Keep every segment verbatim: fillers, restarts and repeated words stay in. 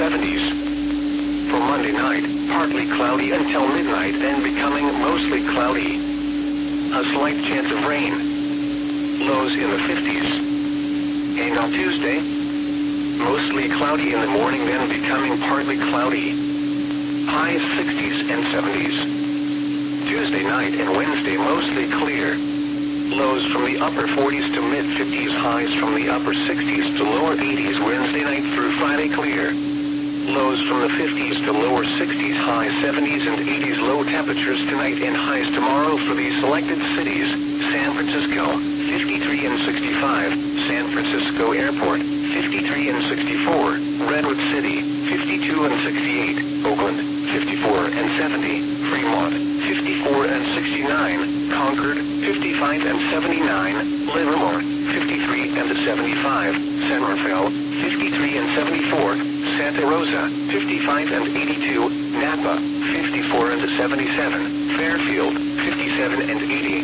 seventies. For Monday night, partly cloudy until midnight, then becoming mostly cloudy. A slight chance of rain. Lows in the fifties. And on Tuesday, mostly cloudy in the morning, then becoming partly cloudy. Highs sixties and seventies. Tuesday night and Wednesday mostly clear. Lows from the upper forties to mid-fifties, highs from the upper sixties to lower eighties. Wednesday night through Friday clear. Lows from the fifties to lower sixties, highs seventies and eighties. Low temperatures tonight and highs tomorrow for these selected cities: San Francisco, fifty-three and sixty-five, San Francisco Airport, fifty-three and sixty-four, Redwood City, fifty-two and sixty-eight, Oakland, fifty-four and seventy, Fremont, fifty-four and sixty-nine, Concord, fifty-five and seventy-nine, Livermore, fifty-three and seventy-five, San Rafael, fifty-three and seventy-four, Santa Rosa, fifty-five and eighty-two, Napa, fifty-four and seventy-seven, Fairfield, fifty-seven and eighty.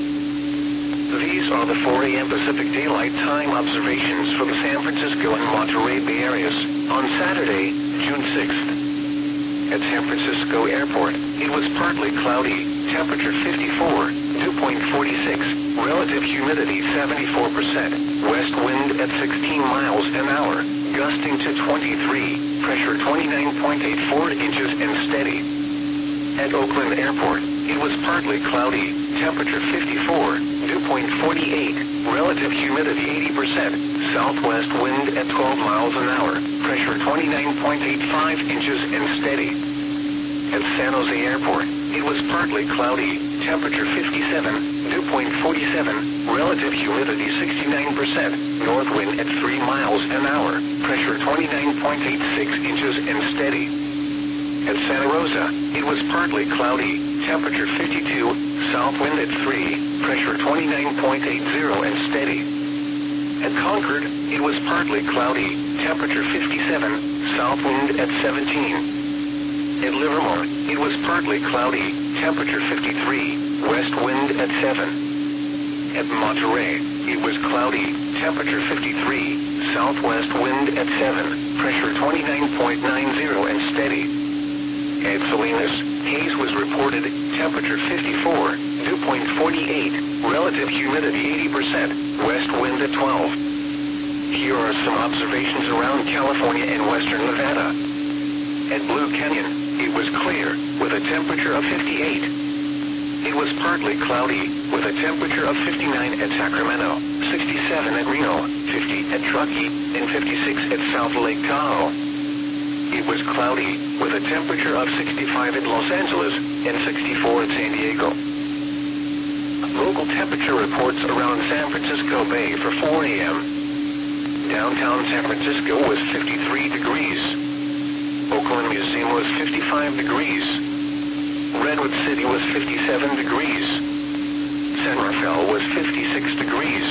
These are the four A M Pacific Daylight Time observations for the San Francisco and Monterey Bay areas on Saturday, June sixth. At San Francisco Airport, it was partly cloudy, temperature fifty-four, dew point forty-six, relative humidity seventy-four percent, west wind at sixteen miles an hour, gusting to twenty-three, pressure twenty-nine point eight four inches and steady. At Oakland Airport, it was partly cloudy, temperature fifty-four, dew point forty-eight, relative humidity eighty percent, southwest wind at twelve miles an hour, pressure twenty-nine point eight five inches and steady. At San Jose Airport, it was partly cloudy, temperature fifty-seven, dew point forty-seven, relative humidity sixty-nine percent, north wind at three miles an hour, pressure twenty-nine point eight six inches and steady. At Santa Rosa, it was partly cloudy, temperature fifty-two, south wind at three, pressure twenty-nine point eight zero and steady. At Concord, it was partly cloudy, temperature fifty-seven, south wind at seventeen. At Livermore, it was partly cloudy, temperature fifty-three, west wind at seven. At Monterey, it was cloudy, temperature fifty-three, southwest wind at seven, pressure twenty-nine point nine zero and steady. At Salinas, haze was reported, temperature fifty-four, dew point forty-eight, relative humidity eighty percent, west wind at twelve. Here are some observations around California and western Nevada. At Blue Canyon, it was clear, with a temperature of fifty-eight. It was partly cloudy, with a temperature of fifty-nine at Sacramento, sixty-seven at Reno, fifty at Truckee, and fifty-six at South Lake Tahoe. It was cloudy, with a temperature of sixty-five at Los Angeles, and sixty-four at San Diego. Local temperature reports around San Francisco Bay for four A M Downtown San Francisco was fifty-three degrees. Oakland Museum was fifty-five degrees. Redwood City was fifty-seven degrees. San Rafael was fifty-six degrees.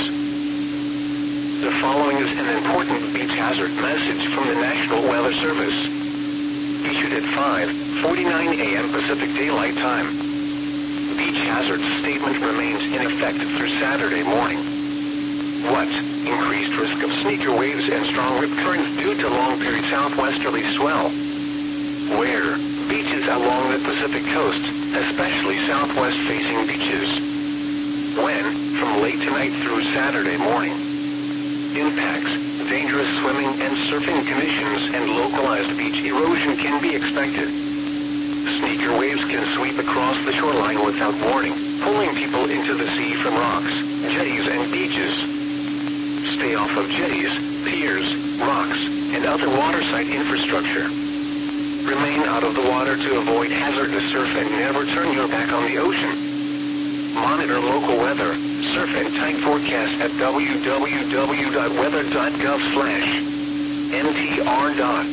The following is an important beach hazard message from the National Weather Service. Issued at five forty-nine A M Pacific Daylight Time. Beach hazard statement remains in effect through Saturday morning. What? Increased risk of sneaker waves and strong rip currents due to long-period southwesterly swell. Where? Beaches along the Pacific coast, especially southwest-facing beaches. When? From late tonight through Saturday morning. Impacts: dangerous swimming and surfing conditions and localized beach erosion can be expected. Sneaker waves can sweep across the shoreline without warning, pulling people into the sea from rocks, jetties and beaches. Stay off of jetties, piers, rocks, and other waterside infrastructure. Remain out of the water to avoid hazardous surf and never turn your back on the ocean. Monitor local weather, surf and tide forecast at w w w dot weather dot gov slash n t r.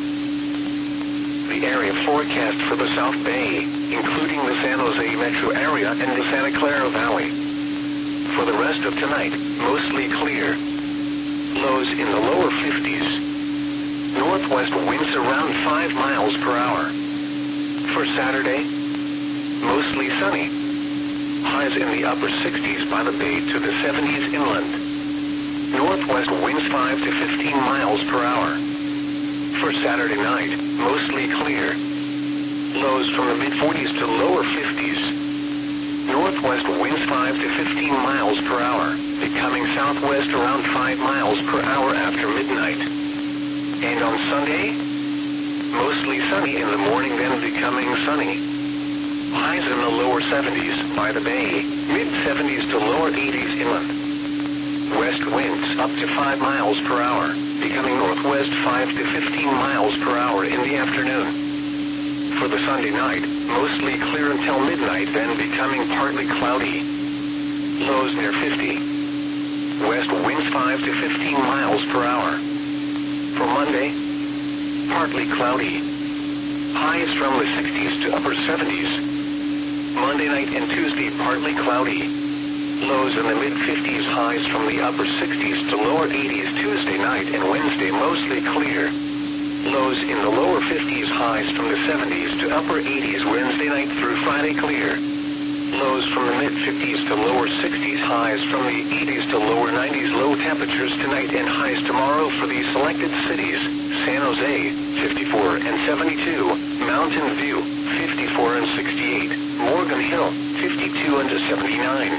The area forecast for the South Bay, including the San Jose metro area and the Santa Clara Valley. For the rest of tonight, mostly clear. Lows in the lower fifties. Northwest winds around five miles per hour. For Saturday, mostly sunny. Highs in the upper sixties by the bay to the seventies inland. Northwest winds five to fifteen miles per hour. For For Saturday night, mostly clear. Lows from the mid forties to lower fifties. Northwest winds five to fifteen miles per hour, becoming southwest around five miles per hour after midnight. And on Sunday, mostly sunny in the morning, then becoming sunny. Highs in the lower seventies by the bay, mid seventies to lower eighties inland. West winds up to five miles per hour, becoming northwest five to fifteen miles per hour in the afternoon. For the Sunday night, mostly clear until midnight, then becoming partly cloudy. Lows near fifty. West winds five to fifteen miles per hour. For Monday, partly cloudy. Highs from the sixties to upper seventies. Monday night and Tuesday partly cloudy. Lows in the mid fifties, highs from the upper sixties to lower eighties Tuesday night and Wednesday mostly clear. Lows in the lower fifties, highs from the seventies to upper eighties Wednesday night through Friday clear. Lows from the mid fifties to lower sixties, highs from the eighties to lower nineties. Low temperatures tonight and highs tomorrow for these selected cities: San Jose, fifty-four and seventy-two, Mountain View, fifty-four and sixty-eight, Morgan Hill, fifty-two and seventy-nine.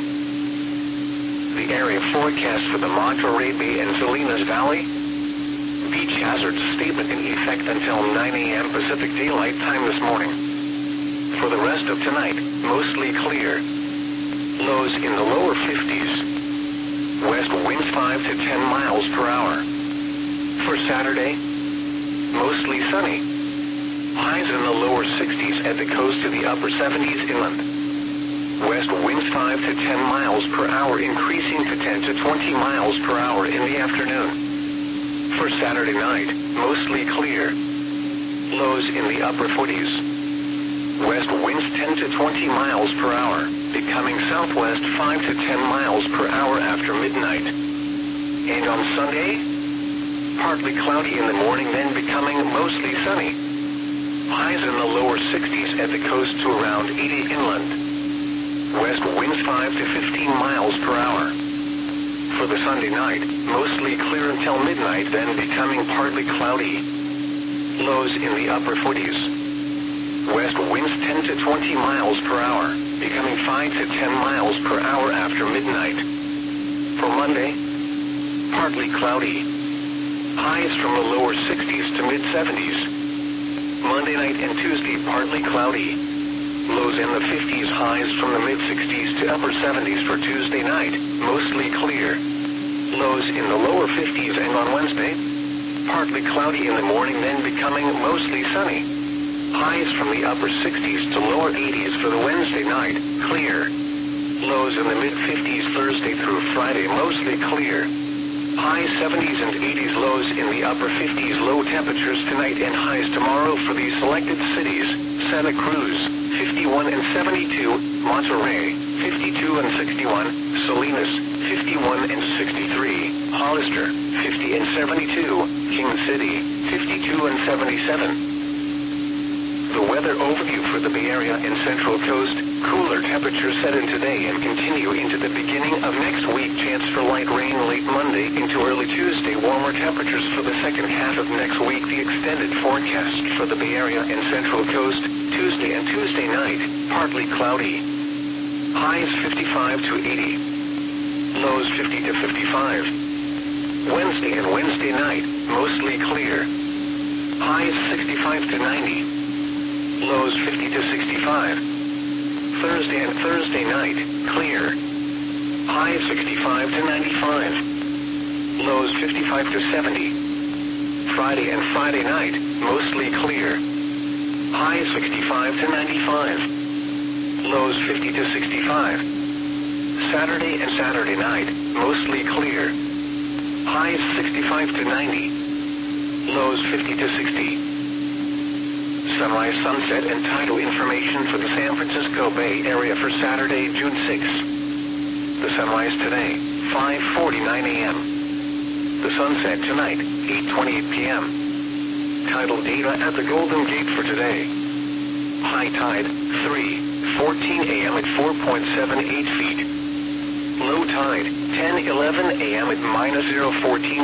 The area forecast for the Monterey Bay and Salinas Valley. Beach hazard statement in effect until nine a m Pacific Daylight Time this morning. For the rest of tonight, mostly clear. Lows in the lower fifties. West winds five to ten miles per hour. For Saturday, mostly sunny. Highs in the lower sixties at the coast to the upper seventies inland. West winds five to ten miles per hour, increasing to ten to twenty miles per hour in the afternoon. For Saturday night, mostly clear. Lows in the upper forties. West winds ten to twenty miles per hour, becoming southwest five to ten miles per hour after midnight. And on Sunday, partly cloudy in the morning, then becoming mostly sunny. Highs in the lower sixties at the coast to around eighty inland. West winds five to fifteen miles per hour. For the Sunday night, mostly clear until midnight, then becoming partly cloudy. Lows in the upper forties. West winds ten to twenty miles per hour, becoming five to ten miles per hour after midnight. For Monday, partly cloudy. Highs from the lower sixties to mid seventies. Monday night and Tuesday partly cloudy. Lows in the fifties, highs from the mid sixties to upper seventies for Tuesday night, mostly clear. Lows in the lower fifties, and on Wednesday, partly cloudy in the morning, then becoming mostly sunny. Highs from the upper sixties to lower eighties for the Wednesday night, clear. Lows in the mid fifties Thursday through Friday, mostly clear. High seventies and eighties, lows in the upper fifties. Low temperatures tonight and highs tomorrow for these selected cities: Santa Cruz, fifty-one and seventy-two, Monterey, fifty-two and sixty-one, Salinas, fifty-one and sixty-three, Hollister, fifty and seventy-two, King City, fifty-two and seventy-seven. The weather overview for the Bay Area and Central Coast: cooler temperatures set in today and continue into the beginning of next week. Chance for light rain late Monday into early Tuesday. Warmer temperatures for the second half of next week. The extended forecast for the Bay Area and Central Coast: Tuesday and Tuesday night, partly cloudy. Highs fifty-five to eighty. Lows fifty to fifty-five. Wednesday and Wednesday night, mostly clear. Highs sixty-five to ninety. Lows fifty to sixty-five. Thursday and Thursday night, clear. Highs sixty-five to ninety-five. Lows fifty-five to seventy. Friday and Friday night, mostly clear. Highs sixty-five to ninety-five. Lows fifty to sixty-five. Saturday and Saturday night, mostly clear. Highs sixty-five to ninety. Lows fifty to sixty. Sunrise, sunset, and tidal information for the San Francisco Bay Area for Saturday, June sixth. The sunrise today, five forty-nine a m The sunset tonight, eight twenty-eight p m Tidal data at the Golden Gate for today. High tide, three fourteen a m at four point seven eight feet. Low tide, ten eleven a m at minus zero fourteen